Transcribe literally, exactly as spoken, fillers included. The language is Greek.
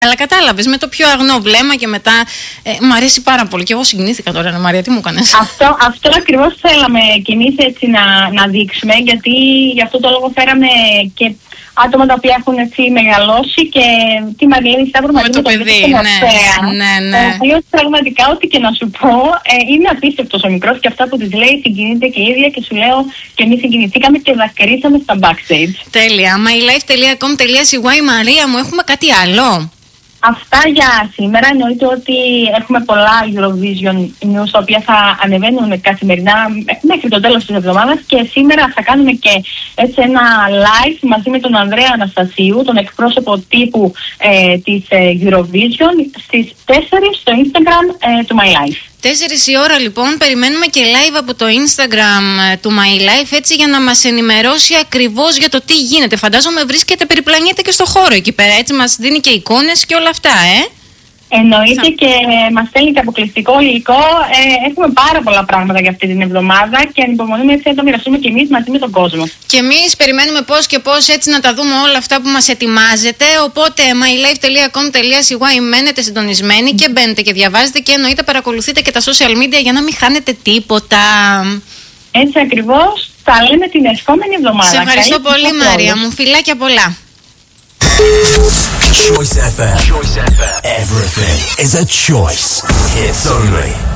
Αλλά κατάλαβες, με το πιο αγνό βλέμμα και μετά. Ε, μ' αρέσει πάρα πολύ. Και εγώ συγκινήθηκα τώρα, Μαρία, τι μου έκανες. Αυτό, αυτό ακριβώς θέλαμε κι εμείς έτσι να, να δείξουμε, γιατί γι' αυτό το λόγο φέραμε και άτομα τα οποία έχουν έτσι μεγαλώσει και τη Μαριλένη Σταύρου μαζί με το παιδί. Ναι, ναι, ναι. Ο οποίος πραγματικά, ό,τι και να σου πω, ε, είναι απίστευτος ο μικρός και αυτά που της λέει συγκινείται και η ίδια και σου λέω και εμείς συγκινηθήκαμε και δακρύσαμε στα backstage. Τέλεια. mylife τελεία com τελεία c y. Μαρία μου, έχουμε κάτι άλλο? Αυτά για σήμερα. Εννοείται ότι έχουμε πολλά Eurovision news τα οποία θα ανεβαίνουν καθημερινά μέχρι το τέλος της εβδομάδας και σήμερα θα κάνουμε και έτσι ένα live μαζί με τον Ανδρέα Αναστασίου, τον εκπρόσωπο τύπου ε, της ε, Eurovision, στις τέσσερις στο Instagram ε, του mylife. Τέσσερις η ώρα λοιπόν, περιμένουμε και live από το Instagram του mylife, έτσι για να μας ενημερώσει ακριβώς για το τι γίνεται. Φαντάζομαι βρίσκεται, περιπλανιέται και στο χώρο εκεί πέρα, έτσι μας δίνει και εικόνες και όλα αυτά, ε. Εννοείται και μας στέλνει και αποκλειστικό υλικό. Ε, έχουμε πάρα πολλά πράγματα για αυτή την εβδομάδα και ανυπομονούμε έτσι να το μοιραστούμε και εμείς μαζί με τον κόσμο. Και εμείς περιμένουμε πώς και πώς έτσι να τα δούμε όλα αυτά που μας ετοιμάζετε. Οπότε mylife τελεία com τελεία c y, μένετε συντονισμένοι και μπαίνετε και διαβάζετε και εννοείται παρακολουθείτε και τα social media για να μην χάνετε τίποτα. Έτσι ακριβώς. Θα λέμε την ερχόμενη εβδομάδα. Σε ευχαριστώ Καλή πολύ Μαρία μου. Φιλάκια πολλά. Choice εφ εμ. Choice εφ εμ. Everything is a choice. Hits only.